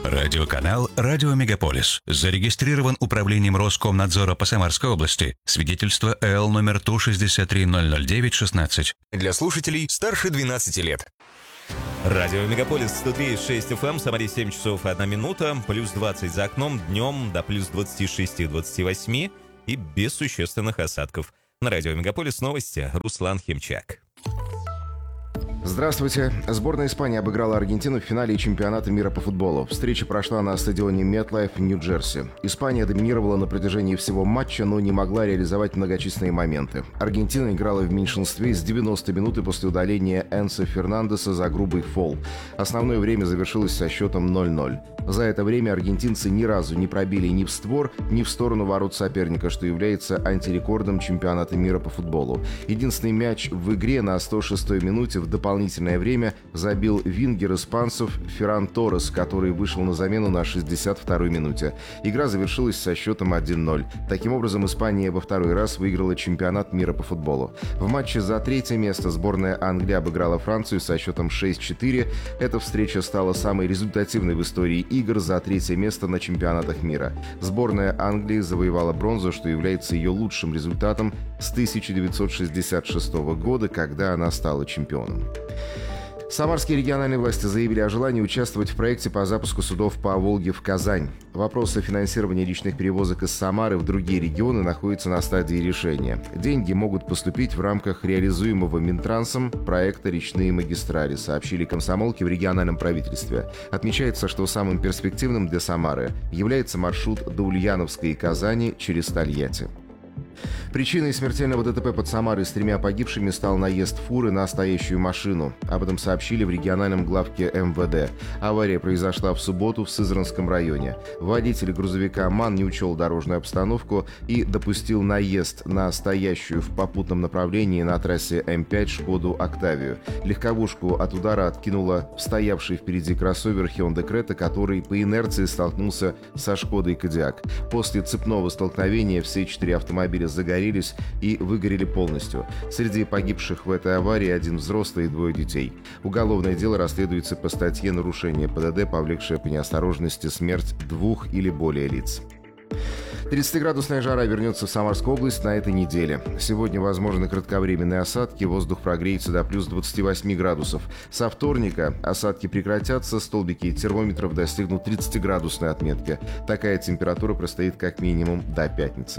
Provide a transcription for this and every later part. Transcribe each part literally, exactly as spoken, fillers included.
Радиоканал «Радио Мегаполис». Зарегистрирован управлением Роскомнадзора по Самарской области. Свидетельство эл номер Ту шестьдесят три ноль ноль девять шестнадцать. Для слушателей старше двенадцати лет. Радио Мегаполис сто три и шесть эф эм, Самаре семь часов и одна минута, плюс двадцать за окном, днем до плюс двадцати шести двадцати восьми и без существенных осадков. На Радио Мегаполис новости. Руслан Химчак. Здравствуйте. Сборная Испании обыграла Аргентину в финале чемпионата мира по футболу. Встреча прошла на стадионе MetLife в Нью-Джерси. Испания доминировала на протяжении всего матча, но не могла реализовать многочисленные моменты. Аргентина играла в меньшинстве с девяностой минуты после удаления Энсо Фернандеса за грубый фол. Основное время завершилось со счетом ноль ноль. За это время аргентинцы ни разу не пробили ни в створ, ни в сторону ворот соперника, что является антирекордом чемпионата мира по футболу. Единственный мяч в игре на сто шестой минуте в дополнительное время забил вингер испанцев Ферран Торрес, который вышел на замену на шестьдесят второй минуте. Игра завершилась со счетом один ноль. Таким образом, Испания во второй раз выиграла чемпионат мира по футболу. В матче за третье место сборная Англии обыграла Францию со счетом шесть четыре. Эта встреча стала самой результативной в истории игр за третье место на чемпионатах мира. Сборная Англии завоевала бронзу, что является ее лучшим результатом с тысяча девятьсот шестьдесят шестого года, когда она стала чемпионом. Самарские региональные власти заявили о желании участвовать в проекте по запуску судов по Волге в Казань. Вопросы финансирования личных перевозок из Самары в другие регионы находятся на стадии решения. Деньги могут поступить в рамках реализуемого Минтрансом проекта «Речные магистрали», сообщили комсомолки в региональном правительстве. Отмечается, что самым перспективным для Самары является маршрут до Ульяновска и Казани через Тольятти. Причиной смертельного ДТП под Самарой с тремя погибшими стал наезд фуры на стоящую машину. Об этом сообщили в региональном главке эм вэ дэ. Авария произошла в субботу в Сызранском районе. Водитель грузовика МАН не учел дорожную обстановку и допустил наезд на стоящую в попутном направлении на трассе эм пять Шкоду Октавию. Легковушку от удара откинула стоявший впереди кроссовер Hyundai Creta, который по инерции столкнулся со Шкодой Кодиак. После цепного столкновения все четыре автомобиля загорелись и выгорели полностью. Среди погибших в этой аварии один взрослый и двое детей. Уголовное дело расследуется по статье «Нарушение пэ дэ дэ, повлекшее по неосторожности смерть двух или более лиц». тридцатиградусная жара вернется в Самарскую область на этой неделе. Сегодня возможны кратковременные осадки, воздух прогреется до плюс двадцати восьми градусов. Со вторника осадки прекратятся, столбики термометров достигнут тридцатиградусной отметки. Такая температура простоит как минимум до пятницы.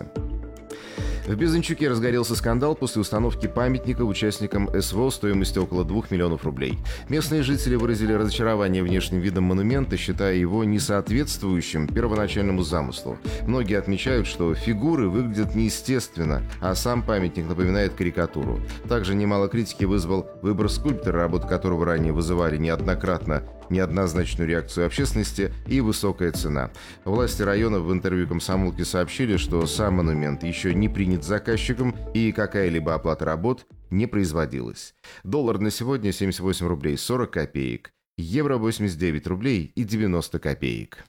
В Безынчуке разгорелся скандал после установки памятника участникам эс вэ о стоимостью около двух миллионов рублей. Местные жители выразили разочарование внешним видом монумента, считая его несоответствующим первоначальному замыслу. Многие отмечают, что фигуры выглядят неестественно, а сам памятник напоминает карикатуру. Также немало критики вызвал выбор скульптора, работы которого ранее вызывали неоднократно неоднозначную реакцию общественности и высокая цена. Власти района в интервью комсомолки сообщили, что сам монумент еще не принят заказчиком и какая-либо оплата работ не производилась. Доллар на сегодня семьдесят восемь рублей сорок копеек, евро восемьдесят девять рублей и девяносто копеек.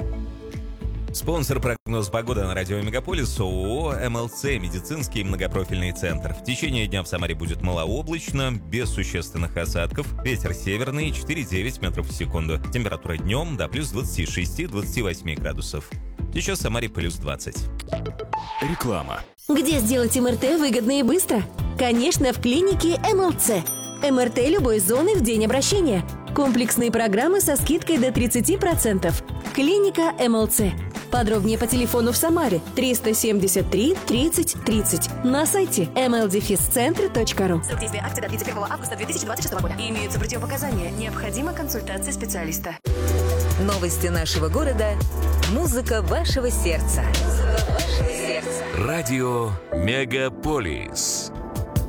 Спонсор прогноза погоды на Радио Мегаполис ООО эм эл цэ «Медицинский многопрофильный центр». В течение дня в Самаре будет малооблачно, без существенных осадков. Ветер северный четыре девять метров в секунду. Температура днем до плюс двадцати шести двадцати восьми градусов. Сейчас в Самаре плюс двадцать. Реклама. Где сделать эм эр тэ выгодно и быстро? Конечно, в клинике эм эл цэ. эм эр тэ любой зоны в день обращения. Комплексные программы со скидкой до тридцати процентов. Клиника эм эл цэ. Подробнее по телефону в Самаре триста семьдесят три тридцать тридцать. На сайте эм эл дефис центр точка ру. Срок действия акции до тридцать первого августа две тысячи двадцать шестого года. Имеются противопоказания. Необходима консультация специалиста. Новости нашего города. Музыка вашего сердца. Радио Мегаполис.